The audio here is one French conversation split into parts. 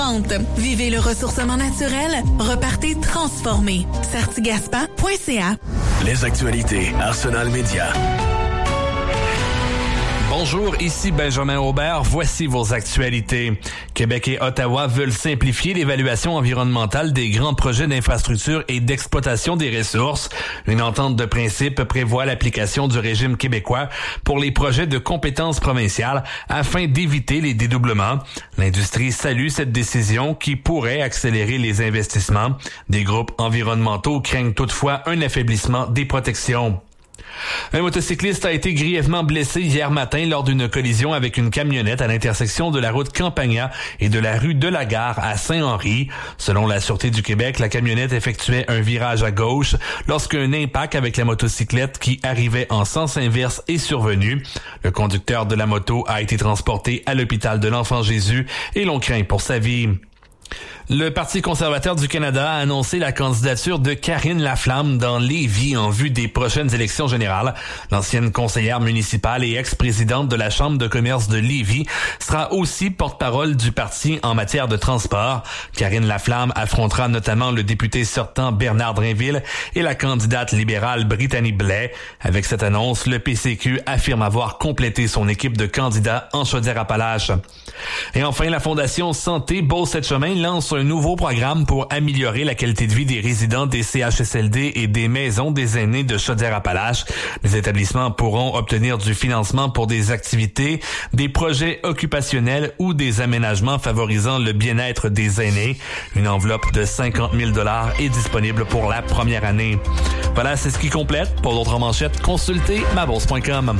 vente. Vivez le ressourcement naturel. Repartez transformé. Sartigaspa.ca. Les actualités Arsenal Média. Bonjour, ici Benjamin Aubert. Voici vos actualités. Québec et Ottawa veulent simplifier l'évaluation environnementale des grands projets d'infrastructure et d'exploitation des ressources. Une entente de principe prévoit l'application du régime québécois pour les projets de compétences provinciales afin d'éviter les dédoublements. L'industrie salue cette décision qui pourrait accélérer les investissements. Des groupes environnementaux craignent toutefois un affaiblissement des protections. Un motocycliste a été grièvement blessé hier matin lors d'une collision avec une camionnette à l'intersection de la route Campagna et de la rue de la Gare à Saint-Henri. Selon la Sûreté du Québec, la camionnette effectuait un virage à gauche lorsqu'un impact avec la motocyclette qui arrivait en sens inverse est survenu. Le conducteur de la moto a été transporté à l'hôpital de l'Enfant-Jésus et l'on craint pour sa vie. Le Parti conservateur du Canada a annoncé la candidature de Karine Laflamme dans Lévis en vue des prochaines élections générales. L'ancienne conseillère municipale et ex-présidente de la Chambre de commerce de Lévis sera aussi porte-parole du parti en matière de transport. Karine Laflamme affrontera notamment le député sortant Bernard Drainville et la candidate libérale Brittany Blais. Avec cette annonce, le PCQ affirme avoir complété son équipe de candidats en Chaudière-Appalaches. Et enfin, la Fondation Santé Beauce-Chemin lance un nouveau programme pour améliorer la qualité de vie des résidents des CHSLD et des maisons des aînés de Chaudière-Appalaches. Les établissements pourront obtenir du financement pour des activités, des projets occupationnels ou des aménagements favorisant le bien-être des aînés. Une enveloppe de 50 000 $ est disponible pour la première année. Voilà, c'est ce qui complète. Pour d'autres manchettes, consultez mabourse.com.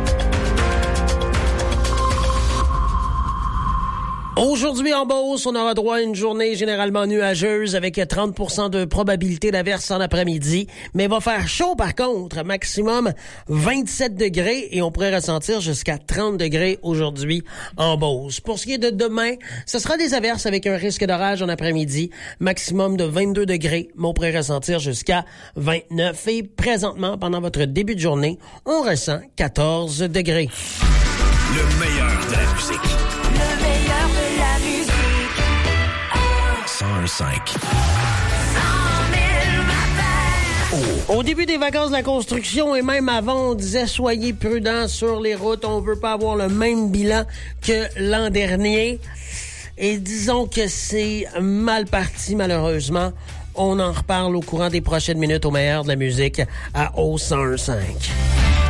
Aujourd'hui en Beauce, on aura droit à une journée généralement nuageuse avec 30% de probabilité d'averse en après-midi. Mais il va faire chaud par contre, maximum 27 degrés et on pourrait ressentir jusqu'à 30 degrés aujourd'hui en Beauce. Pour ce qui est de demain, ce sera des averses avec un risque d'orage en après-midi, maximum de 22 degrés, mais on pourrait ressentir jusqu'à 29. Et présentement, pendant votre début de journée, on ressent 14 degrés. Le meilleur de la musique. Le meilleur de la musique. 101.5. Au début des vacances de la construction et même avant, on disait soyez prudents sur les routes. On veut pas avoir le même bilan que l'an dernier. Et disons que c'est mal parti, malheureusement. On en reparle au courant des prochaines minutes au meilleur de la musique à O101.5.